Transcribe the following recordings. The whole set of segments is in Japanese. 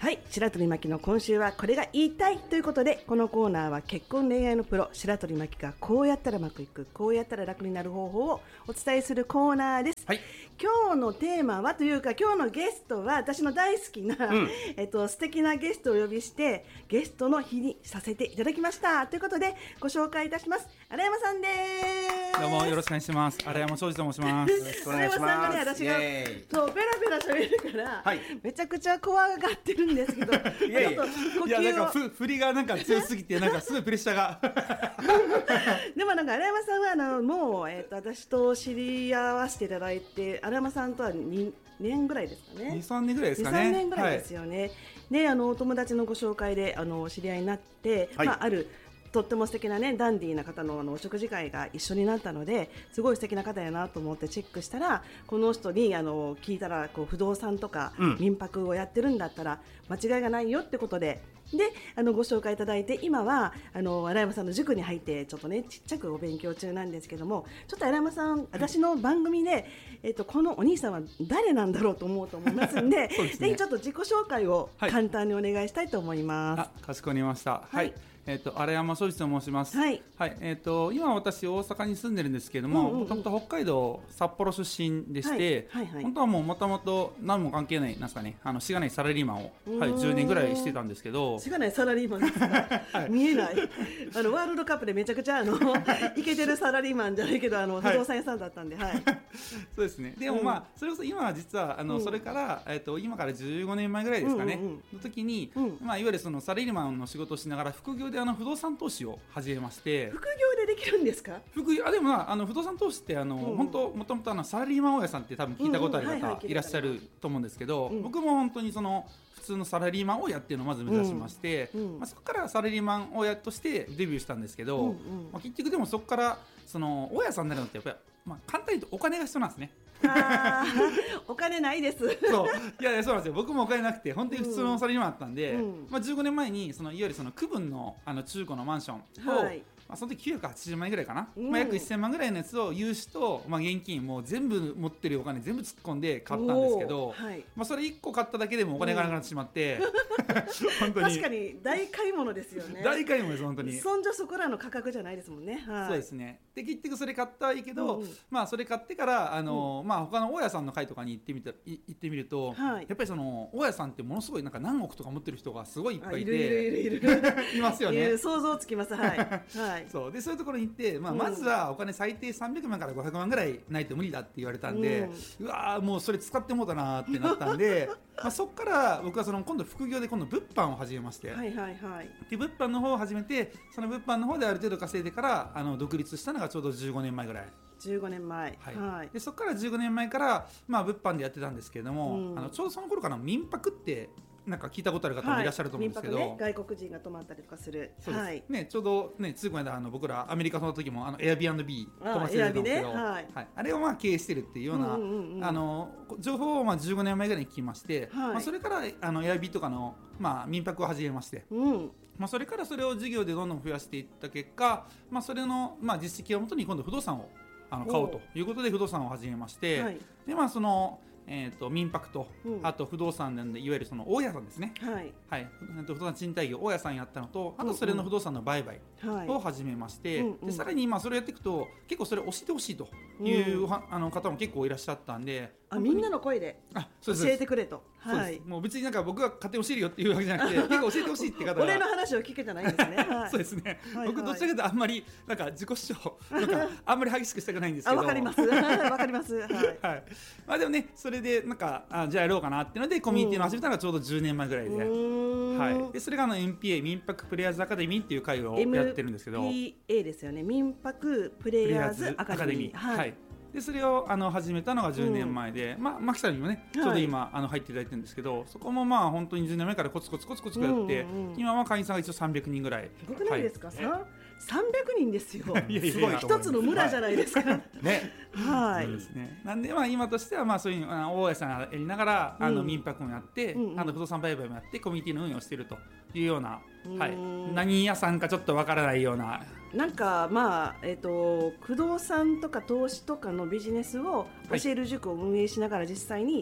はい、白鳥真希の今週はこれが言いたいということで、このコーナーは結婚恋愛のプロ白鳥真希がこうやったらうまくいく、こうやったら楽になる方法をお伝えするコーナーです、 はい、 今日のテーマはというか、今日のゲストは私の大好きな、素敵なゲストをお呼びしてゲストの日にさせていただきましたということで、ご紹介いたします。荒山さんです。 どうもよろしくお願いします。荒山庄司と申します。よろしくお願いします。 荒山さんがね、私がそうペラペラ喋るから、はい、めちゃくちゃ怖がってるんですけどいやなんか振りがなんか強すぎてなんかすごいプレッシャーがでもなんか荒山さんはもう、私と知り合わせていただいて、荒山さんとは2年ぐらいですかね。 2、3年ぐらいですかね。 2、3年ぐらいですよね、はい、お友達のご紹介で知り合いになって、はい、あるとっても素敵なね、ダンディーな方のお食事会が一緒になったので、すごい素敵な方やなと思ってチェックしたら、この人に聞いたら不動産とか民泊をやってるんだったら間違いがないよってことで、ご紹介いただいて、今は荒山さんの塾に入ってちょっとね、ちっちゃくお勉強中なんですけども、ちょっと荒山さん、私の番組で、このお兄さんは誰なんだろうと思うと思いますんで、ぜひちょっと自己紹介を簡単にお願いしたいと思います。 かしこまりました。はい、荒山庄司と申します。 はい、 はい、今私大阪に住んでるんですけれども、もともと北海道札幌出身でして、本当はもともと何も関係ないなんですかね、しがないサラリーマンを、はい、10年ぐらいしてたんですけど、 しがないサラリーマンですか、はい、見えないワールドカップでめちゃくちゃイケてるサラリーマンじゃないけど不動産屋さんだったんで、はい、 そうですね。でもそれこそ今は実はそれから、今から15年前ぐらいですかね、の時に、いわゆるそのサラリーマンの仕事をしながら副業で不動産投資を始めまして。 副業でできるんですか？ 副業でも不動産投資って本当もともとサラリーマン大家さんって多分聞いたことある方いらっしゃると思うんですけど、僕も本当にその普通のサラリーマン大家っていうのをまず目指しまして、そこからサラリーマン大家としてデビューしたんですけど、結局でもそこからその大家さんになるのってやっぱり、簡単に言うとお金が必要なんですね。 お金ないです。そういやそうなんですよ。僕もお金なくて本当に普通のサラリーマンだったんで、15年前にいわゆるその区分の中古のマンションを、その時980万円ぐらいかな、約1000万ぐらいのやつを融資と、現金もう全部持ってるお金全部突っ込んで買ったんですけど、それ1個買っただけでもお金がなくなってしまって本当に確かに大買い物ですよね。 大買い物です本当に。 そんじょそこらの価格じゃないですもんね。 そうですね。で結局それ買ったはいいけど、それ買ってから他の大家さんの会とかに行ってみると、やっぱりその大家さんってものすごいなんか何億とか持ってる人がすごいいっぱいいていますよね。 想像つきます。はい、 そういうところに行って、まずはお金最低300万から500万ぐらいないと無理だって言われたんで、うわーもうそれ使ってもうたなってなったんでそこから僕は今度副業で今度物販を始めまして、で物販の方を始めて、その物販の方である程度稼いでから独立したのがちょうど15年前ぐらい。 15年前、 でそこから15年前から、物販でやってたんですけれども、ちょうどその頃から民泊ってなんか聞いたことある方もいらっしゃると思うんですけど、 民泊ね、外国人が泊まったりとかする。 そうですね、ちょうどね、ついこの間僕らアメリカの時もAirbnb 泊まってたんですけど、あれを経営してるっていうような情報を15年前ぐらいに聞きまして、それからAirbnb とかの民泊を始めまして、それからそれを事業でどんどん増やしていった結果、それの実績をもとに今度不動産を買おうということで不動産を始めまして、でその民泊と、あと不動産なんでいわゆるその大家さんですね、不動産賃貸業大家さんやったのと、あとそれの不動産の売買を始めまして、でさらにそれをやっていくと結構それを教えてほしいという、方も結構いらっしゃったんで、 みんなの声で教えてくれと。 もう別になんか僕が勝手に教えるよっていうわけじゃなくて結構教えてほしいって方が俺の話を聞けじゃないんですね。 そうですね、僕どちらかというとあんまりなんか自己主張なんかあんまり激しくしたくないんですけど、 わかりますわかります。 でもね、それでなんかじゃあやろうかなっていうのでコミュニティの始めたのがちょうど10年前ぐらいで、でそれがMPA 民泊プレイヤーズアカデミーっていう会をやってるんですけど、 MPA ですよね、民泊プレイヤーズアカデミー。 でそれを始めたのが10年前で、マキさんにもねちょうど今、入っていただいてるんですけど、そこも本当に10年前からコツコツやって、今は会員さんが一応300人ぐらい。 すごくないですか、300人ですよ。すごい一つの村じゃないですか。 ね、そうですね。なんで今としてはそういう大家さんやりながら民泊もやって、不動産売買もやってコミュニティの運営をしているというような、何屋さんかちょっとわからないような、 なんか不動産とか投資とかのビジネスを教える塾を運営しながら、実際に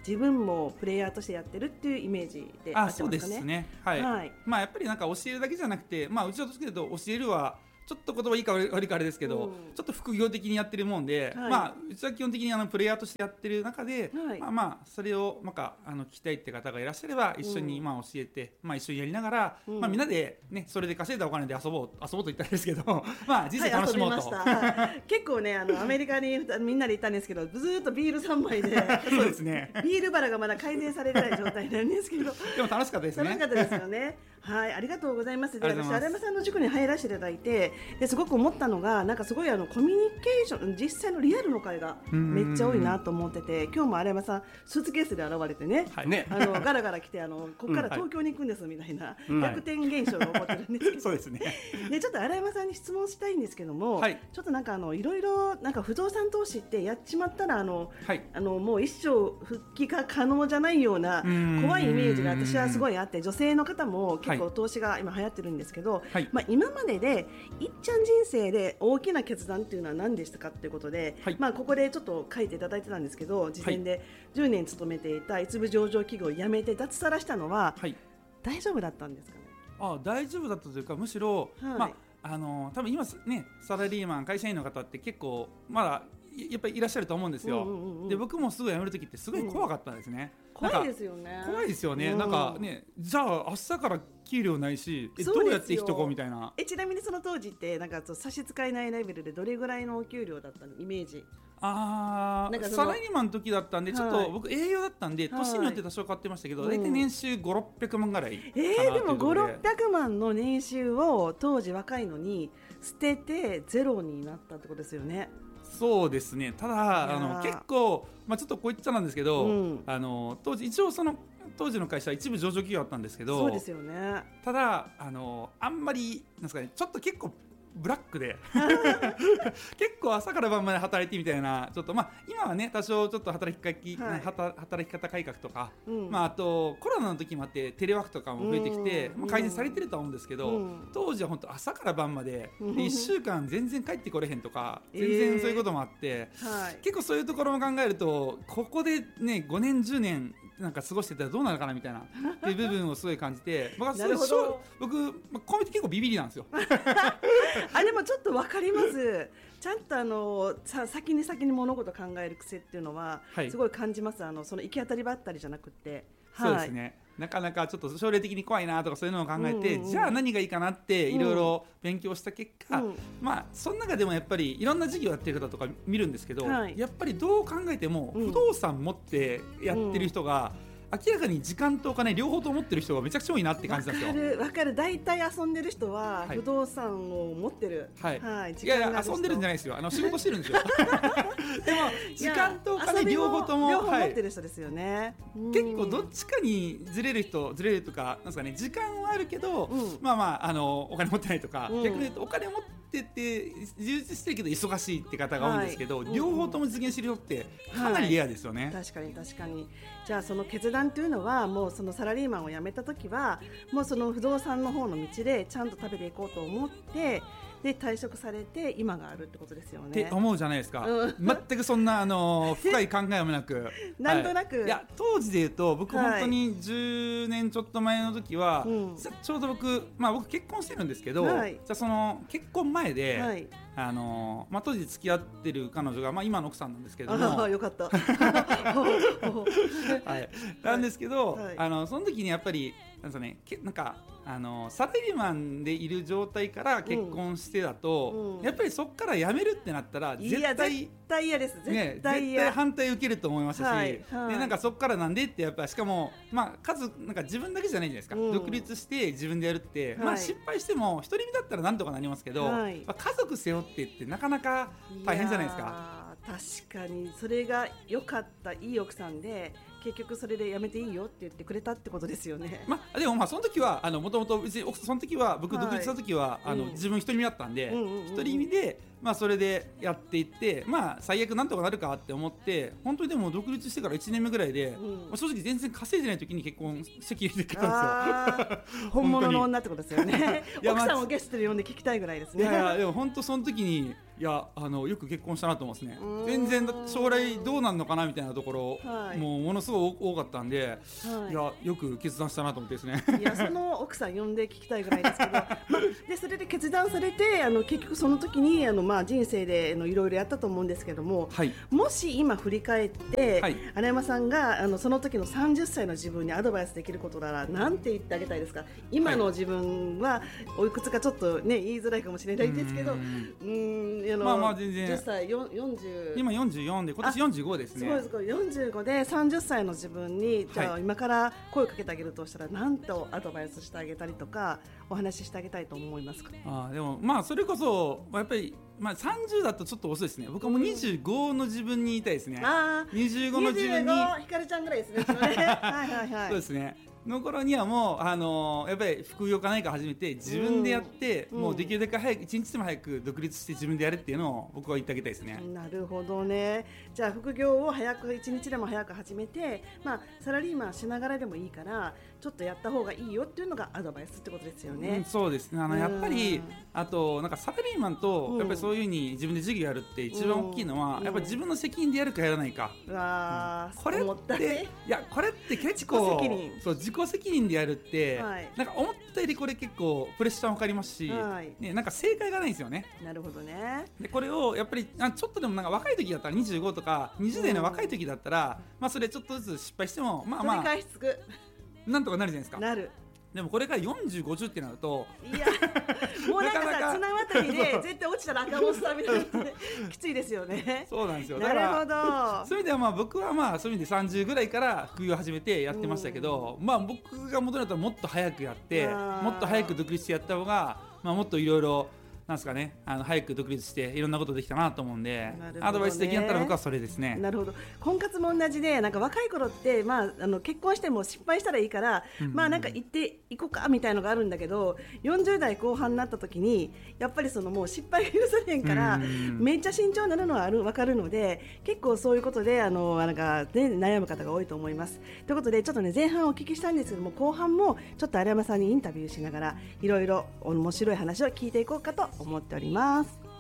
自分もプレイヤーとしてやってるっていうイメージで合ってますかね。 そうですね、はい、はい、まあ、やっぱりなんか教えるだけじゃなくて、まあ、うちはどっちかというと教えるはちょっと言葉いいか悪いかあれですけど、ちょっと副業的にやってるもんで、はい、まあ、うちは基本的にプレイヤーとしてやってる中で、はい、まあそれをなんか聞きたいって方がいらっしゃれば一緒にまあ教えて、まあ、一緒にやりながら、まあ、みんなで、ね、それで稼いだお金で遊ぼうと言ったらですけどまあ人生楽しもうと、 はい、結構ねアメリカにみんなで行ったんですけどずっとビール3杯でそうですね、 ビール腹がまだ改善されてない状態なんですけどでも楽しかったですね。 楽しかったですよね。はい、ありがとうございます。で、私荒山さんの塾に入らせていただいて、ですごく思ったのがなんかすごいコミュニケーション、実際のリアルの会がめっちゃ多いなと思ってて、今日も荒山さんスーツケースで現れてね、はい、ガラガラ来てここから東京に行くんですみたいな、逆転現象が起こってるんですけど、 そうですね。 でちょっと荒山さんに質問したいんですけども、はい、ちょっとなんかいろいろなんか不動産投資ってやっちまったらはい、もう一生復帰が可能じゃないような怖いイメージが私はすごいあって、女性の方も結構投資が今流行ってるんですけど、はい、まあ、今まででいっちゃん人生で大きな決断っていうのは何でしたかっていうことで、はい、まあ、ここでちょっと書いていただいてたんですけど、事前で10年勤めていた一部上場企業を辞めて脱サラしたのは、はい、大丈夫だったんですかね。 大丈夫だったというか、むしろ、はい、まあ、多分今ねサラリーマン会社員の方って結構まだやっぱりいらっしゃると思うんですよ、で僕もすぐ辞めるときってすごい怖かったんですね、 怖いですよね。 怖いですよね、なんかね、じゃあ明日から給料ないしどうやって生きとこうみたいな。 ちなみにその当時ってなんか差し支えないレベルでどれぐらいのお給料だったのイメージ。 なんかサラリーマンの時だったんで、ちょっと僕営業だったんで年によって多少変わってましたけど、大体年収5、600万ぐらいかなというでも5、600万の年収を当時若いのに捨ててゼロになったってことですよね。 そうですね。ただ結構、まあ、ちょっとこう言っちゃなんですけど、当時一応その当時の会社は一部上場企業だったんですけど、 そうですよね。 ただあんまりなんですかね、ちょっと結構ブラックで結構朝から晩まで働いてみたいな、ちょっとまあ今はね多少ちょっと働き方改革とか、まあ、あとコロナの時もあってテレワークとかも増えてきて、まあ、改善されてるとは思うんですけど、当時は本当朝から晩まで1週間全然帰ってこれへんとか、全然そういうこともあって、結構そういうところも考えるとここでね5年10年なんか過ごしてたらどうなるかなみたいなっていう部分をすごい感じて僕、こう見て結構ビビりなんですよでもちょっと分かります。ちゃんと先に物事を考える癖っていうのはすごい感じます、その行き当たりばったりじゃなくて、 そうですね、なかなかちょっと将来的に怖いなとかそういうのを考えて、じゃあ何がいいかなっていろいろ勉強した結果、まあその中でもやっぱりいろんな事業やってる方とか見るんですけど、やっぱりどう考えても不動産持ってやってる人が、明らかに時間とお金両方と持ってる人がめちゃくちゃ多いなって感じなんですよ。 わかる。大体遊んでる人は不動産を持ってる、 いや遊んでるんじゃないですよ、仕事してるんですよでも時間とお金両方とも両方持ってる人ですよね、 結構どっちかにずれるとかなんですかね、時間はあるけど、まあお金持ってないとか、逆に言うとお金持ってて充実してるけど忙しいって方が多いんですけど、両方とも実現してる人ってかなりレアですよね、 確かに。じゃあその決断というのはもうそのサラリーマンを辞めた時はもうその不動産の方の道でちゃんと食べていこうと思ってで退職されて今があるってことですよね。 って思うじゃないですか、全くそな深い考えもなくなんとなく、 いや当時で言うと僕本当に10年ちょっと前の時は、ちょうど僕結婚してるんですけど、じゃあその結婚前で、当時付き合ってる彼女が、今の奥さんなんですけどもよかったなんですけど、その時にやっぱりなんかサラリーマンでいる状態から結婚してだと、やっぱりそこから辞めるってなったら絶対嫌です。 絶対反対受けると思いましたし、でなんかそこからなんでってやっぱしかもなんか自分だけじゃないじゃないですか、独立して自分でやるって、失敗しても一人身だったらなんとかなりますけど、家族背負ってってなかなか大変じゃないですか。 確かにそれが良かった、いい奥さんで結局それでやめていいよって言ってくれたってことですよね。 でもその時はもともとその時は僕独立した時は、自分一人身だったんで、一人身でそれでやっていって、最悪なんとかなるかって思って、本当にでも独立してから1年目ぐらいで、正直全然稼いでない時に結婚籍入れてきたんですよ本物の女ってことですよね奥さんをゲストで呼んで聞きたいぐらいですね。 でも本当その時にいやよく結婚したなと思いますね。全然将来どうなるのかなみたいなところ、はい、もうものすごく多かったんで、はい、いやよく決断したなと思ってですね。 いやその奥さん呼んで聞きたいぐらいですけど、でそれで決断されて結局その時に人生でいろいろやったと思うんですけども、はい、もし今振り返って、はい、荒山さんがその時の30歳の自分にアドバイスできることなら何て言ってあげたいですか？今の自分はおいくつかちょっとね言いづらいかもしれないんですけど、 まあ全然 10歳40 今44で今年45ですね。 すごい45で30歳の自分にじゃあ今から声をかけてあげるとしたら何とアドバイスしてあげたりとかお話ししてあげたいと思いますか？ でもそれこそやっぱり30だとちょっと遅いですね。僕はもう25の自分に言いたいですね。25の自分にひかるちゃんぐらいですね。はいはいはい。 そうですね。の頃にはもうやっぱり副業か何か始めて自分でやって、もうできるだけ早く一日でも早く独立して自分でやるっていうのを僕は言ってあげたいですね。 なるほどね。じゃあ副業を一日でも早く始めて、サラリーマンしながらでもいいからちょっとやった方がいいよっていうのがアドバイスってことですよね。 そうですね。やっぱりあとなんかサラリーマンとやっぱりそういう風に自分で事業やるって一番大きいのは、やっぱり自分の責任でやるかやらないか。これってこれって結構自己責任でやるって、なんか思ったよりこれ結構プレッシャーもかかりますし、なんか正解がないんですよね。 なるほどね。 でこれをやっぱりちょっとでもなんか若い時だったら25とか20代の若い時だったら、それちょっとずつ失敗しても取り返しつくなんとかなるじゃないですか。 なる。 でもこれが40、50ってなるといやもうなんかさ綱渡りで絶対落ちたら赤星さんみたいなきついですよね。 そうなんですよ。 なるほど。 そういう意味では僕はそういう意味で30ぐらいから副業を始めてやってましたけど、僕が戻るともっと早くやってもっと早く独立してやった方が、もっといろいろなんですかね、早く独立していろんなことできたなと思うんで、アドバイスできなったら僕はそれですね。 なるほど。婚活も同じで、なんか若い頃って、結婚しても失敗したらいいから、なんか行っていこうかみたいのがあるんだけど、40代後半になった時にやっぱりもう失敗が許されへんからめっちゃ慎重になるのは分かるので、結構そういうことでなんか、悩む方が多いと思います。ということでちょっとね前半お聞きしたんですけども、後半もちょっと荒山さんにインタビューしながらいろいろ面白い話を聞いていこうかと思っております。